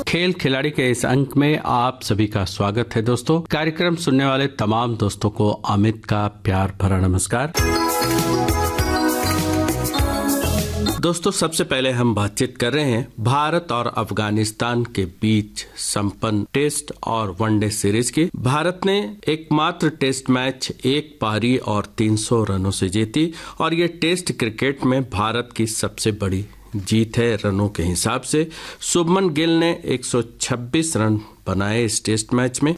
खेल खिलाड़ी के इस अंक में आप सभी का स्वागत है। दोस्तों, कार्यक्रम सुनने वाले तमाम दोस्तों को अमित का प्यार भरा नमस्कार। दोस्तों, सबसे पहले हम बातचीत कर रहे हैं भारत और अफगानिस्तान के बीच संपन्न टेस्ट और वनडे सीरीज की। भारत ने एकमात्र टेस्ट मैच एक पारी और 300 रनों से जीती और ये टेस्ट क्रिकेट में भारत की सबसे बड़ी जीत है रनों के हिसाब से। शुभमन गिल ने 126 रन बनाए इस टेस्ट मैच में